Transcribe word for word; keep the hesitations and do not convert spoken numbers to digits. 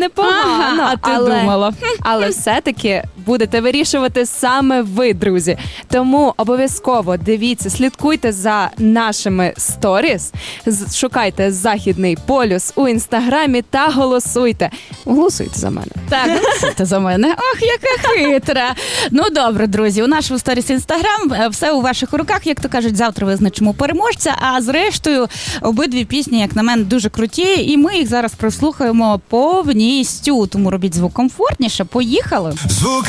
непогано. Ага, а ти але, думала. але все-таки будете вирішувати саме ви, друзі. Тому обов'язково дивіться, слідкуйте за нашими сторіс, шукайте Західний полюс у інстаграмі та голосуйте. Голосуйте за мене. Так, голосуйте за мене. Ох, яка хитра. Ну, добре, друзі, у нашому сторіс інстаграм все у ваших руках, як то кажуть, завтра визначимо переможця, а зрештою обидві пісні, як на мене, дуже круті, і ми їх зараз прослухаємо повністю, тому робіть звук комфортніше. Поїхали! Звук